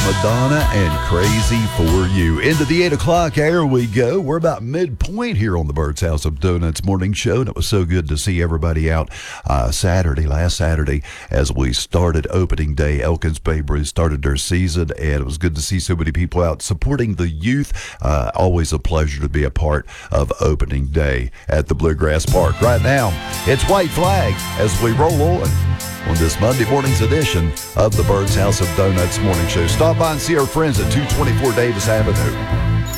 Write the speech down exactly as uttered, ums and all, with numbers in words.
Madonna and Crazy for You. Into the eight o'clock hour we go. We're about midpoint here on the Bird's House of Donuts morning show, and it was so good to see everybody out uh, Saturday, last Saturday, as we started opening day. Elkins Bay Brews started their season, and it was good to see so many people out supporting the youth. Uh, always a pleasure to be a part of opening day at the Bluegrass Park. Right now, it's White Flag as we roll on on this Monday morning's edition of the Bird's House of Donuts morning show. Stop by and see our friends at two twenty-four Davis Avenue.